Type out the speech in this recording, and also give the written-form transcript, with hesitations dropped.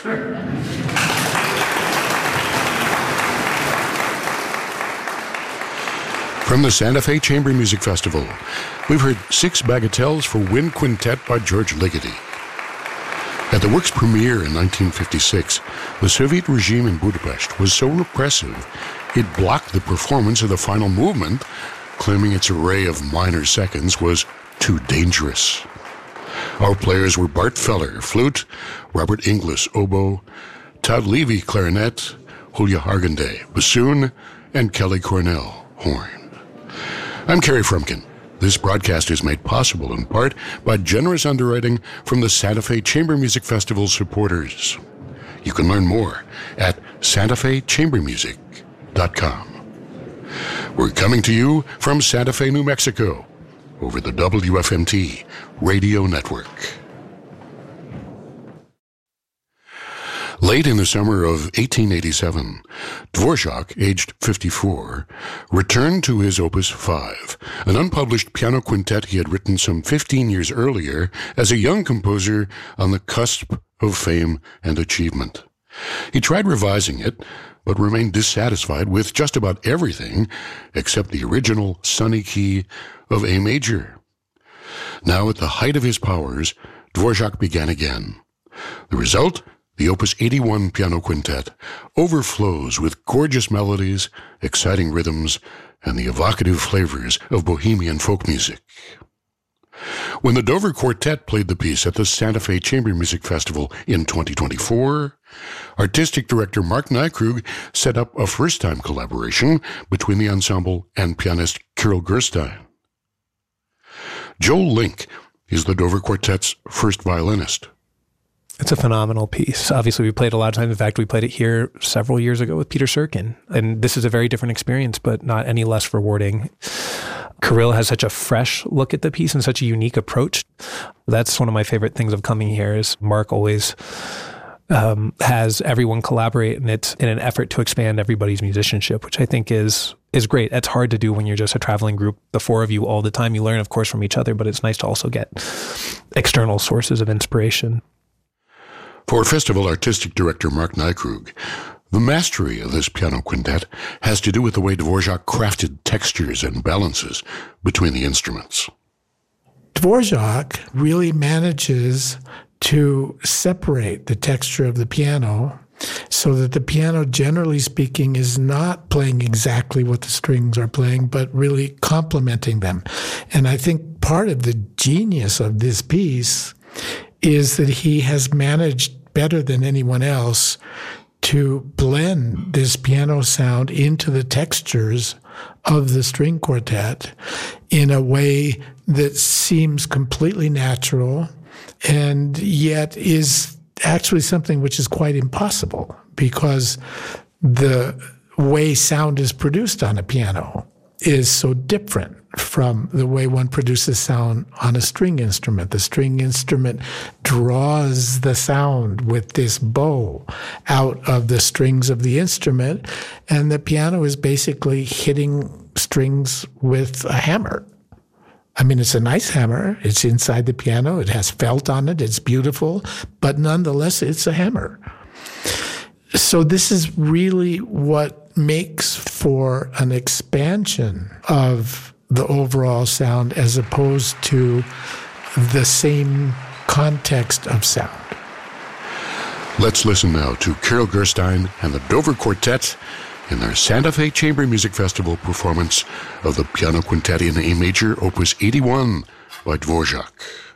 Sure. From the Santa Fe Chamber Music Festival, we've heard 6 Bagatelles for Wind Quintet by George Ligeti. At the work's premiere in 1956, the Soviet regime in Budapest was so repressive, it blocked the performance of the final movement, claiming its array of minor seconds was too dangerous. Our players were Bart Feller, flute, Robert Inglis, oboe, Todd Levy, clarinet, Julia Hargende, bassoon, and Kelly Cornell, horn. I'm Kerry Frumkin. This broadcast is made possible in part by generous underwriting from the Santa Fe Chamber Music Festival supporters. You can learn more at santafechambermusic.com. We're coming to you from Santa Fe, New Mexico, over the WFMT radio network. Late in the summer of 1887, Dvorak, aged 54, returned to his Opus 5, an unpublished piano quintet he had written some 15 years earlier as a young composer on the cusp of fame and achievement. He tried revising it, but remained dissatisfied with just about everything except the original sunny key of A major. Now, at the height of his powers, Dvorak began again. The result? The Opus 81 Piano Quintet overflows with gorgeous melodies, exciting rhythms, and the evocative flavors of Bohemian folk music. When the Dover Quartet played the piece at the Santa Fe Chamber Music Festival in 2024, artistic director Mark Nykrug set up a first-time collaboration between the ensemble and pianist Kirill Gerstein. Joel Link is the Dover Quartet's first violinist. It's a phenomenal piece. Obviously, we played a lot of times. In fact, we played it here several years ago with Peter Serkin. And this is a very different experience, but not any less rewarding. Kirill has such a fresh look at the piece and such a unique approach. That's one of my favorite things of coming here is Mark always has everyone collaborate, and it's in an effort to expand everybody's musicianship, which I think is great. That's hard to do when you're just a traveling group, the four of you all the time. You learn, of course, from each other, but it's nice to also get external sources of inspiration. For festival artistic director Mark Nykrug, the mastery of this piano quintet has to do with the way Dvorak crafted textures and balances between the instruments. Dvorak really manages to separate the texture of the piano so that the piano, generally speaking, is not playing exactly what the strings are playing, but really complementing them. And I think part of the genius of this piece is that he has managed better than anyone else to blend this piano sound into the textures of the string quartet in a way that seems completely natural and yet is actually something which is quite impossible because the way sound is produced on a piano is so different from the way one produces sound on a string instrument. The string instrument draws the sound with this bow out of the strings of the instrument, and the piano is basically hitting strings with a hammer. I mean, it's a nice hammer. It's inside the piano. It has felt on it. It's beautiful, but nonetheless, it's a hammer. So this is really what makes for an expansion of the overall sound as opposed to the same context of sound. Let's listen now to Kirill Gerstein and the Dover Quartet in their Santa Fe Chamber Music Festival performance of the Piano Quintet in A Major, Opus 81 by Dvorak.